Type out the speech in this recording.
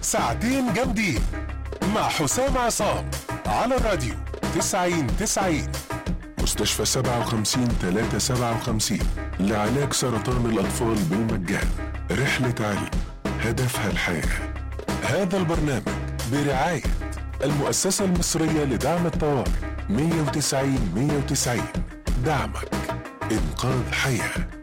ساعتين جامدين مع حسام عصام على الراديو 90-90. مستشفى 57-357 لعلاج سرطان الأطفال بالمجان. رحلة علم هدفها الحياة. هذا البرنامج برعاية المؤسسة المصرية لدعم الطوارئ 190-190. دعمك إنقاذ حياة.